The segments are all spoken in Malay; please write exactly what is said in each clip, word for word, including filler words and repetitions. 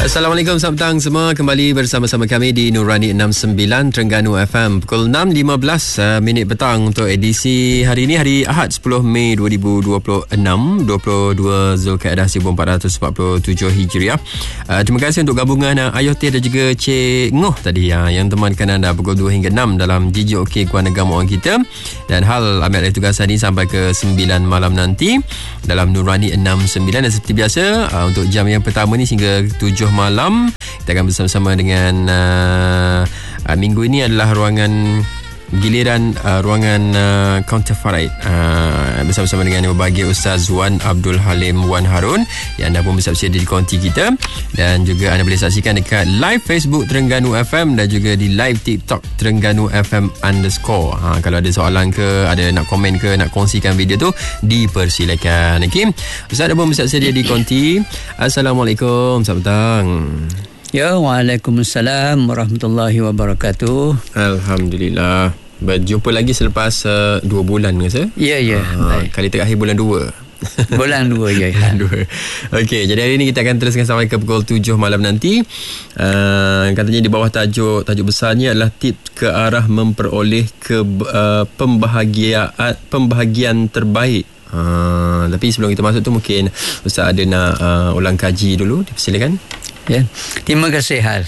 Assalamualaikum, selamat petang semua. Kembali bersama-sama kami di Nurani enam puluh sembilan Terengganu F M. Pukul enam lima belas uh, minit petang untuk edisi hari ini, hari Ahad sepuluh Mei dua ribu dua puluh enam, dua puluh dua Zulkaidah seribu empat ratus empat puluh tujuh Hijriah. Uh, terima kasih untuk gabungan uh, Ayotih dan juga Cik Ngoh tadi uh, yang temankan anda pukul dua hingga enam dalam J J O K Kuala Negara kita. Dan hal ambil alih tugasan ini sampai ke sembilan malam nanti dalam Nurani enam puluh sembilan. Dan seperti biasa uh, untuk jam yang pertama ni hingga tujuh malam kita akan bersama-sama dengan uh, uh, minggu ini adalah ruangan giliran uh, ruangan uh, Counter Faraid uh, bersama-sama dengan berbagai Ustaz Wan Abdul Halim Wan Harun yang anda pun bisa bersedia di konti kita, dan juga anda boleh saksikan dekat live Facebook Terengganu F M dan juga di live TikTok Terengganu F M underscore. Ha, kalau ada soalan ke, ada nak komen ke, nak kongsikan video tu, dipersilakan. Okay, Ustaz dah pun bisa bersedia di konti. Assalamualaikum, selamat petang. Ya, waalaikumsalam warahmatullahi wabarakatuh. Alhamdulillah. Berjumpa lagi selepas uh, dua bulan ke saya? Ya, ya. Uh, kali terakhir bulan dua. Bulan dua, ya. Bulan dua. Okey, jadi hari ini kita akan teruskan sampai ke pukul tujuh malam nanti. Uh, katanya di bawah tajuk, tajuk besarnya adalah tips ke arah memperoleh ke uh, pembahagiaan pembahagian terbaik. Uh, tapi sebelum kita masuk tu mungkin Ustaz ada nak uh, ulang kaji dulu. Dipersilakan. Ya. Terima kasih Hal.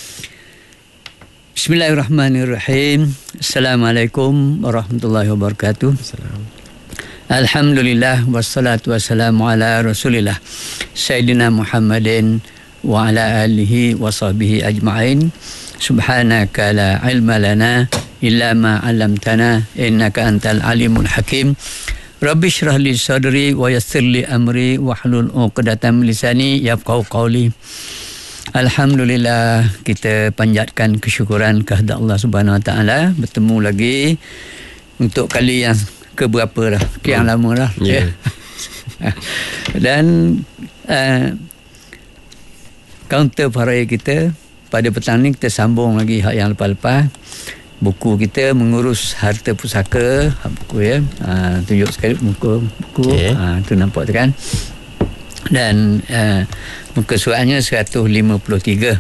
Bismillahirrahmanirrahim. Assalamualaikum warahmatullahi wabarakatuh. Assalamualaikum. Alhamdulillah wassalatu wassalamu ala Rasulillah Sayyidina Muhammadin wa ala alihi wa sahbihi ajma'in. Subhanaka la ilma lana illa ma 'allamtana innaka antal alimul hakim. Rabbi shrah li sadri wa yassir li amri wahlul 'uqdatam min lisani yafqahu qawli. Alhamdulillah, kita panjatkan kesyukuran kepada Allah Subhanahu Wa Taala, bertemu lagi untuk kali yang keberapa dah, kian hmm. lama dah. Yeah. Dan uh, counter Faraid kita pada petang ni kita sambung lagi hak yang lepas-lepas. Buku kita mengurus harta pusaka, buku ya. Uh, tunjuk sekali muka buku. Okay. Uh, tu nampak tu kan. Dan uh, muka suratnya seratus lima puluh tiga.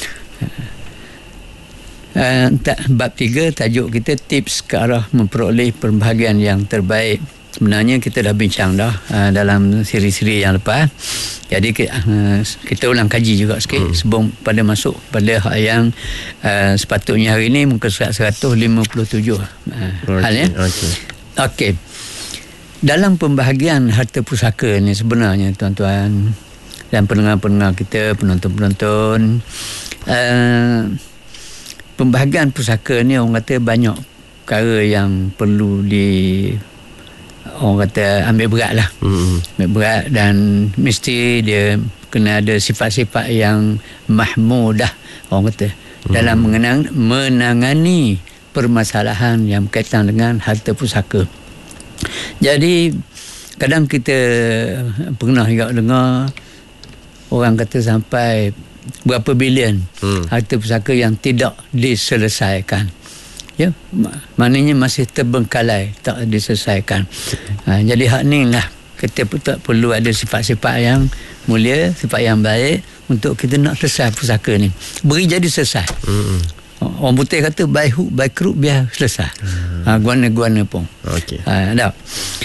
Uh, bab tiga, tajuk kita tips ke arah memperoleh pembahagian yang terbaik. Sebenarnya kita dah bincang dah uh, dalam siri-siri yang lepas. Jadi uh, kita ulang kaji juga sikit hmm. sebelum pada masuk pada hal yang uh, sepatutnya hari ini, muka surat seratus lima puluh tujuh. Uh, okay. Hal ya. Okey. Okey. Dalam pembahagian harta pusaka ni sebenarnya tuan-tuan dan pendengar-pendengar kita, penonton-penonton, uh, pembahagian pusaka ni orang kata banyak perkara yang perlu di orang kata ambil berat lah. Mm-hmm. Ambil berat, dan mesti dia kena ada sifat-sifat yang mahmudah orang kata mm-hmm. dalam mengenang, menangani permasalahan yang berkaitan dengan harta pusaka. Jadi kadang kita pernah juga dengar orang kata sampai berapa bilion hmm. harta pusaka yang tidak diselesaikan. Ya, maknanya masih terbengkalai, tak diselesaikan. Ha, jadi hak ni lah kita tak perlu ada sifat-sifat yang mulia, sifat yang baik untuk kita nak selesai pusaka ni. Beri jadi selesai. Hmm. Orang putih kata by hook by crook biar selesai. Hmm. Ha, guana-guana pun. Okey. Ha, dah.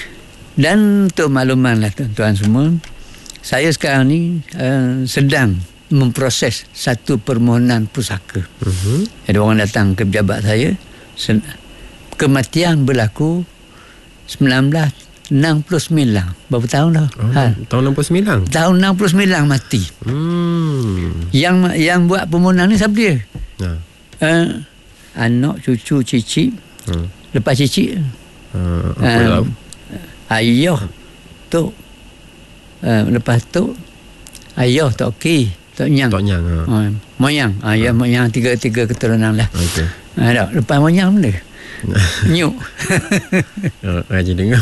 Dan untuk makluman lah tuan-tuan semua, saya sekarang ni uh, sedang memproses satu permohonan pusaka. Uh-huh. Jadi orang datang ke pejabat saya, sen- kematian berlaku sembilan belas enam puluh sembilan. Berapa tahun dah? Oh, ha. Tahun enam puluh sembilan. Tahun enam puluh sembilan mati. Hmm. Yang yang buat permohonan ni siapa dia? Ha. Uh, anak, cucu, cicit. Hmm. Lepas cicit, uh, uh, ayah, tok. Uh, lepas tu ayah, tok ki, tok nyang. Tok nyang. Ha. Uh, moyang, ayah, uh. moyang, tiga-tiga keturunan lah. Okey. Uh, dah, lepas moyang benda. Nyuk. Oh, rajin dengar.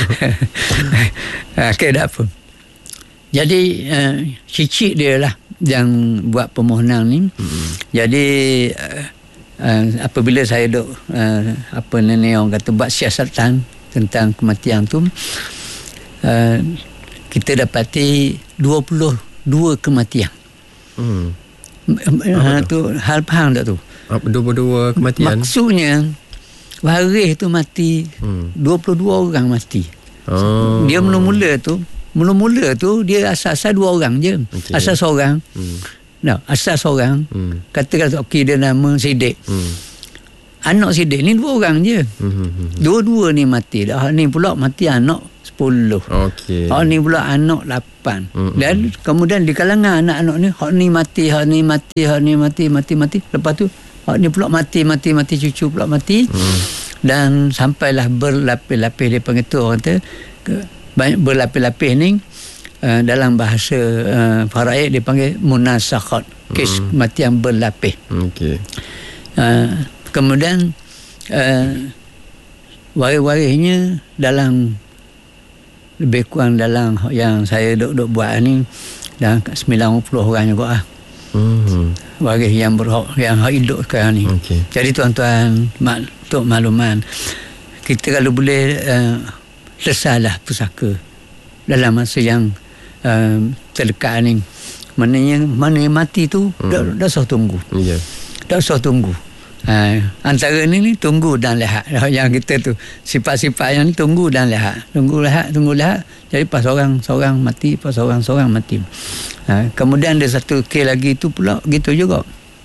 Okey, tak apa. Jadi uh, cicit dia lah yang buat permohonan ni. Hmm. Jadi uh, uh, apabila saya duk uh, apa ni orang kata buat siasatan tentang kematian tu, uh, kita dapati dua puluh dua kematian. Hmm. Ha, tu hal faham tak tu? Apa dua-dua kematian? Maksudnya waris tu mati, hmm. dua puluh dua orang mati. Oh. Dia mula-mula tu, mula-mula tu dia asal-asal dua orang je. Okay. Asal seorang. Hmm. No, asal seorang. Hmm. Katakan okey dia nama Sidik. Hmm. Anak Sidik ni dua orang je. Hmm. Dua-dua ni mati. Dah ni pula mati anak sepuluh. Okey. Hak ni pula anak lapan. Hmm. Dan kemudian di kalangan anak-anak ni hak ni mati, hak ni mati, hak ni mati, mati-mati. Lepas tu hak ni pula mati, mati, mati, cucu pula mati. Hmm. Dan sampailah berlapis-lapis, dia panggil tu orang kata banyak berlapis-lapis ni uh, dalam bahasa uh, faraid dia panggil munasakhat, kes hmm. mati yang berlapis. Okey. Uh, kemudian uh, waris-warisnya dalam lebih kurang dalam yang saya duk-duk buat ni dah sembilan puluh orang juga ah. Hmm. Waris yang berhak yang hidup sekarang ni. Okay. Jadi tuan-tuan, mak, untuk makluman, kita kalau boleh uh, selesailah pusaka dalam masa yang uh, terdekat ni. Maknanya mana yang mati tu hmm. dah, dah usah tunggu. Yeah. Dah usah tunggu. Ha, antara ni ni tunggu dan lihat. Yang kita tu sifat-sifat yang ni tunggu dan lihat. Tunggu lihat, tunggu lihat. Jadi pas orang seorang mati, pas orang seorang mati. Ha, kemudian ada satu kes lagi tu pula gitu juga.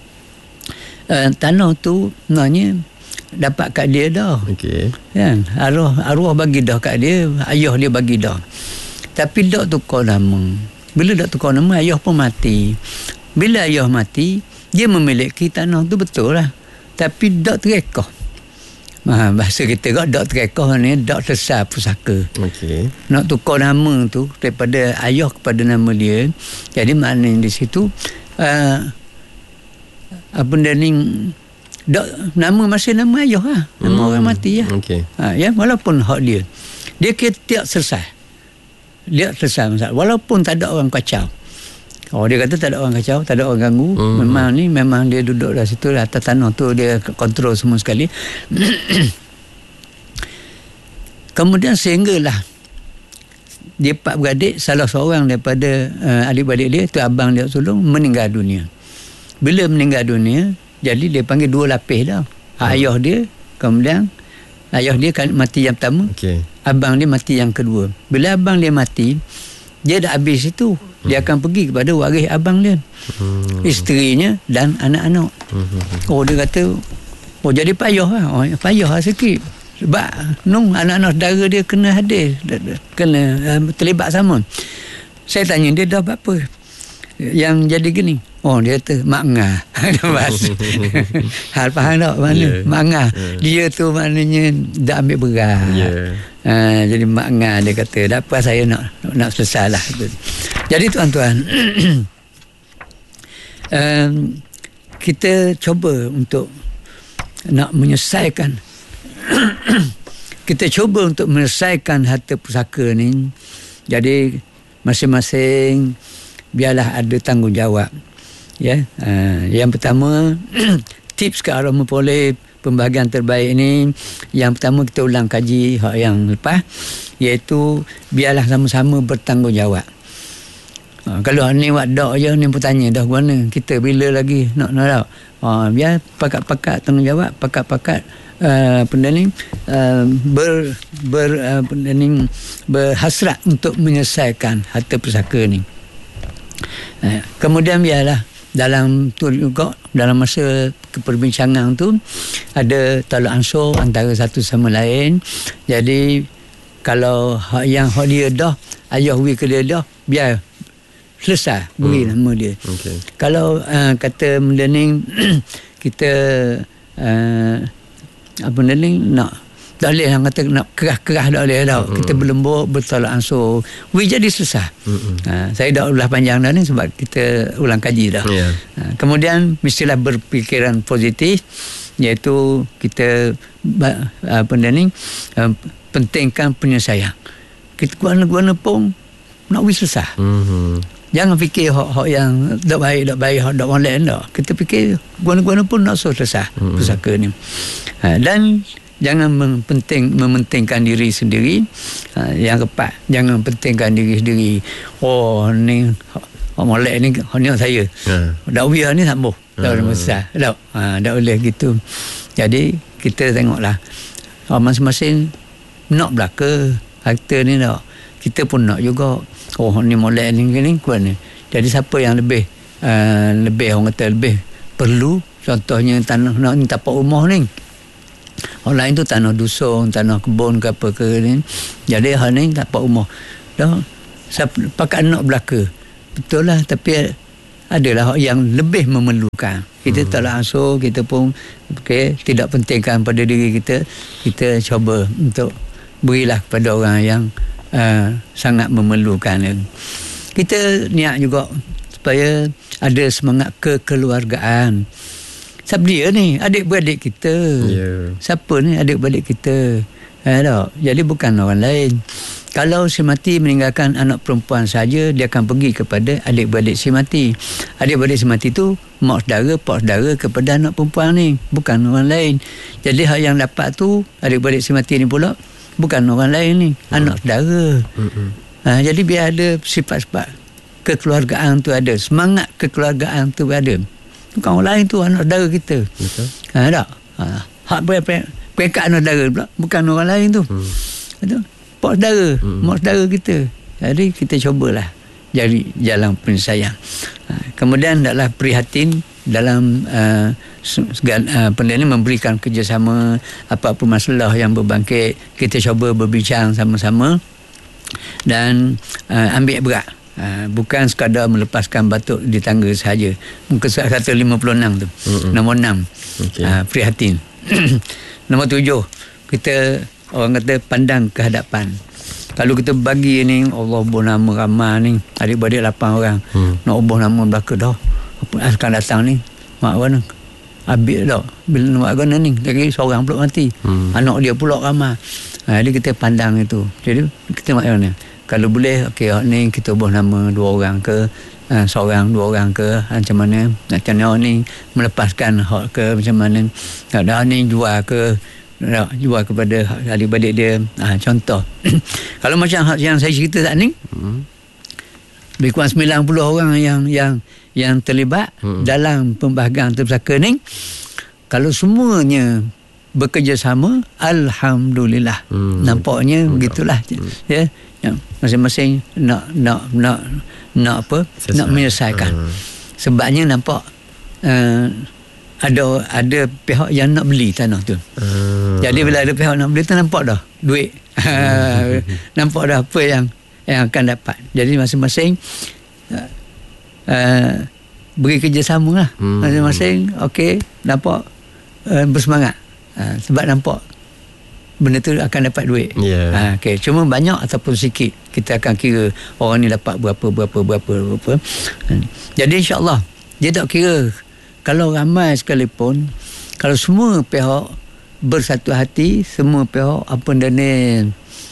Uh, tanah tu sebenarnya dapat kat dia dah. Okey. Kan? Arwah arwah bagi dah kat dia, ayah dia bagi dah. Tapi dak tukar nama. Bila dak tukar nama, ayah pun mati. Bila ayah mati, dia memiliki tanah tu betul lah. Tapi dak terekah. Ha, bahasa kita kat dak terekah ni dak tersah pusaka. Okey. Nak tukar nama tu daripada ayah kepada nama dia. Jadi maknanya di situ uh, apa dia ni dak nama masih nama ayah lah. Nama hmm. orang mati lah. Okey. Ha, ya, walaupun hak dia. Dia kira tiap selesai. Dia selesai masalah. Walaupun tak ada orang kacau. Oh, dia kata tak ada orang kacau, tak ada orang ganggu. Mm-hmm. Memang ni, memang dia duduk dah situ, atas tanah tu dia kontrol semua sekali. Kemudian sehinggalah dia empat beradik, salah seorang daripada uh, adik-beradik dia, tu abang dia sulung, meninggal dunia. Bila meninggal dunia, jadi dia panggil dua lapis dah. Mm. Ayah dia, kemudian ayah dia kan mati yang pertama, okay. Abang dia mati yang kedua. Bila abang dia mati, dia dah habis itu. Dia akan pergi kepada waris abang dia, hmm. isterinya dan anak-anak. Hmm. Oh, dia kata, oh jadi payah lah. Oh, payah lah sikit. Sebab nung anak-anak saudara dia kena hadir, kena uh, terlibat sama. Saya tanya dia dah buat apa yang jadi gini. Oh, dia kata mak ngah. Hal faham tak mana? Yeah. Mak ngah. Yeah. Dia tu maknanya dah ambil berat. Yeah. Uh, jadi mak ngah, dia kata dah apa saya nak nak selesai lah. Jadi tuan-tuan, um, kita cuba untuk nak menyelesaikan kita cuba untuk menyelesaikan harta pusaka ni. Jadi masing-masing biarlah ada tanggungjawab. Ya, uh, yang pertama tips ke arah memperoleh pembahagian terbaik ni, yang pertama kita ulang kaji hak yang lepas, iaitu biarlah sama-sama bertanggungjawab. Ha, kalau ni buat dak je, ni pun tanya dah mana kita bila lagi nak nak dak. Ha, biar pakat-pakat tanggungjawab, pakat-pakat uh, benda ni uh, ber ber uh, benda ni berhasrat untuk menyelesaikan harta pusaka ni. Ha, kemudian biarlah dalam tu juga, dalam masa keperbincangan tu ada tolak ansur antara satu sama lain. Jadi kalau hak yang hak dia dah, ayah wi ke dia dah, biar selesai beri hmm. nama dia. Okay. Kalau uh, kata benda ni kita uh, apa benda ni nak tak boleh yang kata nak kerah-kerah tak boleh tau. Mm-hmm. Kita berlembut, bertolak ansur, we jadi susah. Mm-hmm. Ha, saya dah ulah panjang dah ni sebab kita ulang kaji dah. Yeah. Ha, kemudian mestilah berfikiran positif, iaitu kita apa benda ni uh, pentingkan penyelesaian. Kita guna-guna pun nak we susah. Mm-hmm. Jangan fikir hak-hak yang tak baik, tak baik, hak tak boleh tak. Kita fikir guna-guna pun nak susah mm-hmm. pusaka ni. Ha, dan jangan mempenting, mementingkan diri sendiri. Ha, yang keempat, jangan pentingkan diri sendiri. Oh ni Hak molek ni hanya saya. Ha. Dakwah ni tak boh. Dah ha. besar. Dah. Ha, dah boleh gitu. Jadi kita tengoklah masing-masing nak belaka harta ni tak. Kita pun nak juga. Oh ni molek ni ni kuat ni. Jadi siapa yang lebih uh, lebih orang kata lebih perlu, contohnya tanah nak ni tapak rumah ni. Orang lain tu tanah dusun, tanah kebun ke apa ke ni. Jadi hal ni tapak rumah. Dah pakat nak belaka. Betul lah, tapi adalah yang lebih memerlukan. Kita hmm. tak langsung, kita pun okay, tidak pentingkan pada diri kita. Kita cuba untuk berilah kepada orang yang uh, sangat memerlukan. Kita niat juga supaya ada semangat kekeluargaan. Siapa dia ni? Adik-beradik kita. Yeah. Siapa ni adik-beradik kita? Eh, tak? Jadi bukan orang lain. Kalau si mati meninggalkan anak perempuan saja, dia akan pergi kepada adik-beradik si mati. Adik-beradik si mati tu mak saudara, pak saudara kepada anak perempuan ni, bukan orang lain. Jadi hak yang dapat tu adik-beradik si mati ni pula bukan orang lain ni, hmm. anak saudara. Hmm. Ha, jadi biar ada sifat-sifat kekeluargaan tu ada, semangat kekeluargaan tu ada. Bukan orang lain tu, anak saudara kita. Betul. Ha, tak? Ha, hak peringkat anak saudara pula bukan orang lain tu. Hmm. Betul. Pak saudara, hmm. mak saudara kita. Jadi kita cubalah cari jalan penyelesaian. Ha, kemudian adalah prihatin dalam uh, segala uh, benda ni memberikan kerjasama, apa-apa masalah yang berbangkit, kita cuba berbincang sama-sama dan uh, ambil berat. Uh, bukan sekadar melepaskan batuk di tangga sahaja. Muka surat kata lima puluh enam tu. Mm-mm. Nombor enam. Okay. Uh, prihatin. Nombor tujuh, kita orang kata pandang ke hadapan. Kalau kita bagi ni, Allah ubah nama ramai ni, adik-beradik lapan orang. Hmm. Nak ubah nama belaka dah. Apa akan datang ni? Mak mana? Habis dah. Bila nak gana ni, lagi seorang pula mati. Hmm. Anak dia pula ramai. Ha, jadi kita pandang itu. Jadi kita maknanya, kalau boleh, okey, ni kita ubah nama dua orang ke, uh, seorang, dua orang ke, macam mana, macam mana ni melepaskan hak ke, macam mana, ada ni jual ke, nak jual kepada adik-adik dia. Ha, contoh. Kalau macam yang saya cerita tak ni, hmm. lebih kurang sembilan puluh orang yang yang yang terlibat hmm. dalam pembahagian tersangka ni, kalau semuanya bekerjasama, alhamdulillah. Hmm. Nampaknya hmm. begitulah. Hmm. Ya. Yang masing-masing nak nak nak nak apa? Selesai. Nak menyelesaikan. Hmm. Sebabnya nampak uh, ada ada pihak yang nak beli tanah tu. Hmm. Jadi bila ada pihak nak beli tu, nampak dah duit. Hmm. Nampak dah apa yang yang akan dapat. Jadi masing-masing uh, uh, beri kerjasama lah. Hmm. Masing-masing okey, nampak uh, bersemangat. Uh, sebab nampak benda tu akan dapat duit. Yeah. Ha, okay. Cuma banyak ataupun sikit, kita akan kira orang ni dapat berapa, berapa, berapa, berapa. Jadi insyaAllah, dia tak kira. Kalau ramai sekalipun, kalau semua pihak bersatu hati, semua pihak apa ni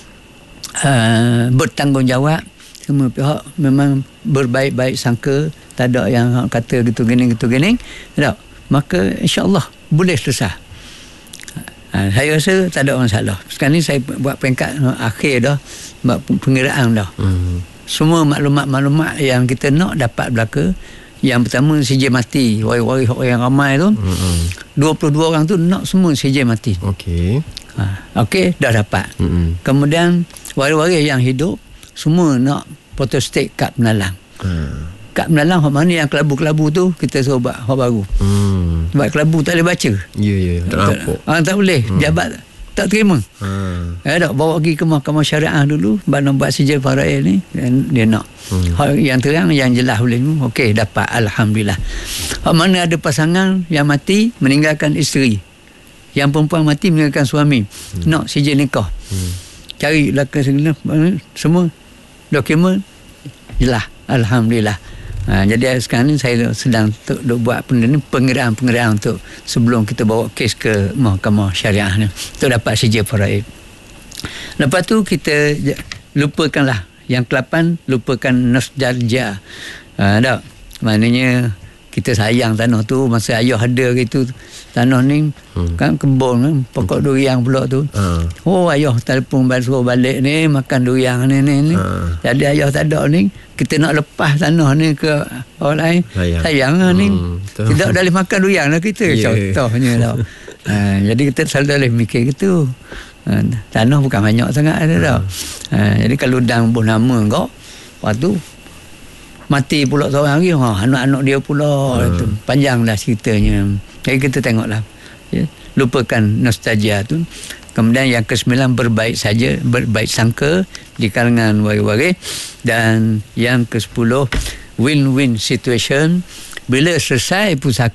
uh, bertanggungjawab, semua pihak memang berbaik-baik sangka, tak ada yang kata gitu gini, gitu gini, tak? Maka insyaAllah boleh selesai. Ha, saya rasa tak ada masalah. Sekarang ni saya buat peringkat akhir dah, buat pengiraan dah. Hmm. Semua maklumat-maklumat yang kita nak dapat belaka. Yang pertama, C J mati. Wari-wari yang ramai tu. Hmm. dua puluh dua orang tu nak semua C J mati. Okey. Ha, Okey, dah dapat. Hmm. Kemudian, wari-wari yang hidup, semua nak photostat kad penalang. Hmm. Kad penalang hak mana yang kelabu-kelabu tu kita suruh buat hak baru. Hmm. Sebab kelabu tak boleh baca. Ya ya, tak nampak. Ah tak boleh. Hmm. Jabat tak terima. Hmm. Ya tak, bawa pergi ke mahkamah syariah dulu, baru buat sijil faraid ni, dia nak. Hmm. Hak yang terang, yang jelas boleh. Okey, dapat, alhamdulillah. Hak mana ada pasangan yang mati meninggalkan isteri. Yang perempuan mati meninggalkan suami. Hmm. Nak sijil nikah. Hmm. Cari belaka segala semua dokumen jelas, alhamdulillah. Ha, jadi sekarang ni saya sedang untuk, untuk buat pengiraan-pengiraan untuk sebelum kita bawa kes ke mahkamah syariah ni untuk dapat sijil faraid. Lepas tu kita lupakanlah yang kelapan, lupakan nostalgia. Ha, tak? Maknanya kita sayang tanah tu. Masa ayah ada gitu, tanah ni hmm. kan kebun kan, pokok hmm. durian pula tu. Uh. Oh, ayah telefon balik, suruh balik ni makan durian ni ni ni. Uh. Jadi ayah tak ada ni, kita nak lepas tanah ni ke orang lain, sayang, sayang lah ni. Hmm. Tidak boleh makan durian lah kita. Yeah. Contohnya lah. uh, jadi kita selalu boleh mikir gitu. Uh, tanah bukan banyak sangat ada uh. tau. Uh, jadi kalau dan buh nama kau, lepas tu mati pula seorang lagi, ha, anak-anak dia pula. Hmm. Tu panjang dah ceritanya. Jadi kita tengoklah, ya, lupakan nostalgia tu. Kemudian yang kesembilan, berbaik saja, berbaik sangka di kalangan waris-waris. Dan yang kesepuluh, win-win situation. Bila selesai pusaka